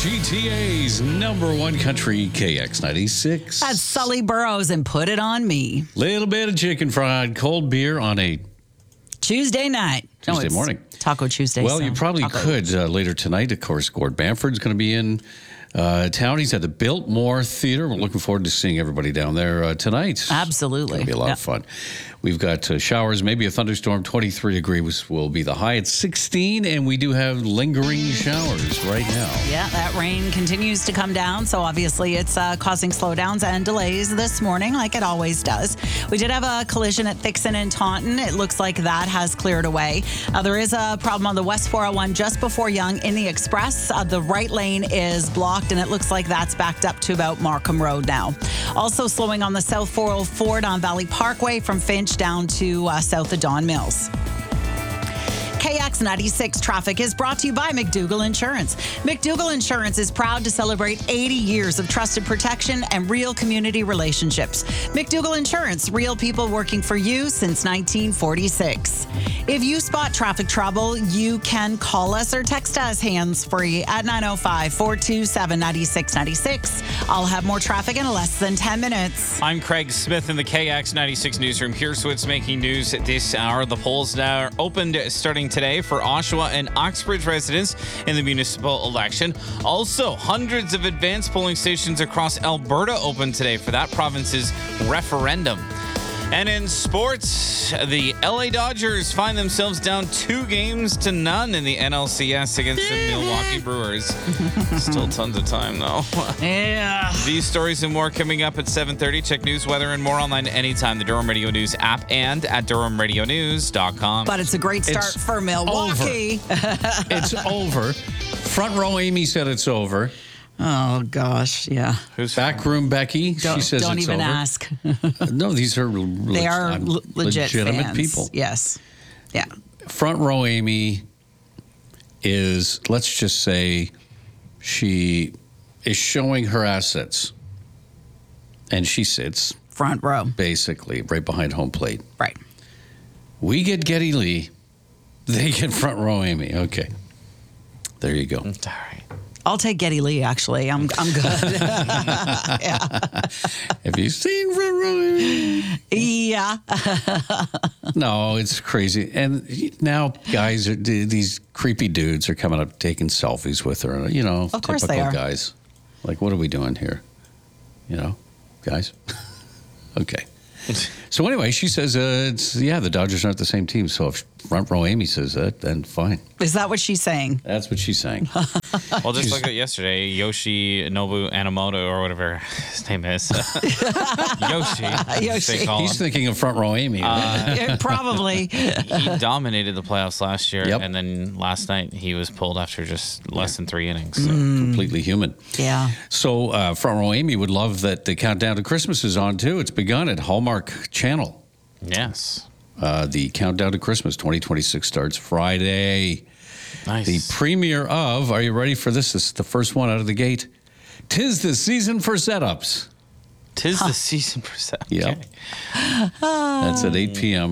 GTA's #1 country, KX96. That's Sully Burrows and Put It On Me. Little bit of chicken fried cold beer on a Tuesday night. Tuesday morning. Taco Tuesday. Well, so you probably taco. could later tonight. Of course, Gord Bamford's going to be in town. He's at the Biltmore Theater. We're looking forward to seeing everybody down there tonight. Absolutely. It'll be a lot of fun. We've got showers, maybe a thunderstorm. 23 degrees will be the high at 16, and we do have lingering showers right now. Yeah, that rain continues to come down, so obviously it's causing slowdowns and delays this morning, like it always does. We did have a collision at Thixon and Taunton. It looks like that has cleared away. There is a problem on the West 401 just before Yonge in the Express. The right lane is blocked, and it looks like that's backed up to about Markham Road now. Also slowing on the South 404 on Valley Parkway from Finch down to south of Don Mills. KX96 traffic is brought to you by McDougall Insurance. McDougall Insurance is proud to celebrate 80 years of trusted protection and real community relationships. McDougall Insurance, real people working for you since 1946. If you spot traffic trouble, you can call us or text us hands-free at 905-427-9696. I'll have more traffic in less than 10 minutes. I'm Craig Smith in the KX96 newsroom. Here's what's making news at this hour. The polls now are opened starting today for Oshawa and Oxbridge residents in the municipal election. Also, hundreds of advanced polling stations across Alberta open today for that province's referendum. And in sports, the LA Dodgers find themselves down 2-0 in the NLCS against the Milwaukee Brewers. Still tons of time, though. Yeah. These stories and more coming up at 7:30. Check news, weather, and more online anytime. The Durham Radio News app and at DurhamRadioNews.com. But it's a great start for Milwaukee. It's over. Front row Amy said it's over. Oh, gosh, yeah. Who's Backroom Becky, she says Don't it's even over. ask. No, these are They are legit legitimate fans. people. Yes. Yeah. Front row Amy is, let's just say, she is showing her assets. And she sits Front row. basically right behind home plate. Right. We get Geddy Lee. They get front row Amy. Okay. There you go. All right. I'll take Geddy Lee, actually. I'm good. Yeah. Have you seen front row Amy? Yeah. No, it's crazy. And now guys, these creepy dudes are coming up taking selfies with her. You know, Of course typical they are. guys. Like, what are we doing here? You know, guys? Okay. So anyway, she says, the Dodgers aren't the same team. So if front row Amy says that, then fine. Is that what she's saying? That's what she's saying. Well, just like yesterday, Yoshinobu Anamoto, or whatever his name is. Yoshi. Yoshi. They call He's him. thinking of front row Amy. Right? Yeah, probably. He dominated the playoffs last year, Yep. and then last night he was pulled after just less than 3 innings. So. Completely human. Yeah. So front row Amy would love that the countdown to Christmas is on, too. It's begun at Hallmark Channel. Yes. The countdown to Christmas 2026 starts Friday. Nice. The premiere of, are you ready for this? This is the first one out of the gate. 'Tis the season for setups. Tis the season for that. Yep. That's at 8 p.m.